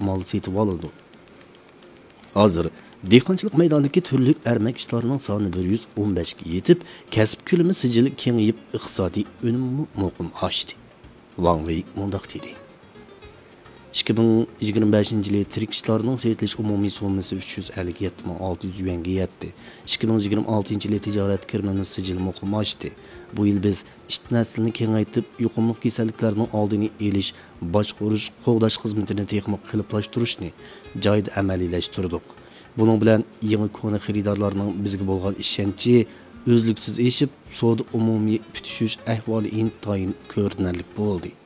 mal setib oladi. Hozir dehqonchilik maydonidagi turli ermak ishlarining soni 115 ga yetib, kasb ko'lami sijili kengayib, iqtisodiy unum muqim oshdi. Wang Wei mundaq dedi. 2025 yılı tirik işlarının seyitliş umumi so'mmasi 357.600 yuanga yetdi. 2026 yılı ticaret kirmemiz sicil muqim oshdi. Bu yıl biz ish naslini kengaytib, yuqumli kasalliklarning oldini olish, boshqarish, qo'g'dash xizmatini texnik qiliblashtırishni joyida amaliylashtırdik. Bunun bilan yangi koni xaridorlarning bizga bo'lgan ishonchi o'zliksiz eshib, savdo umumiy putishish ahvoli intayin ko'rinarli bo'ldi.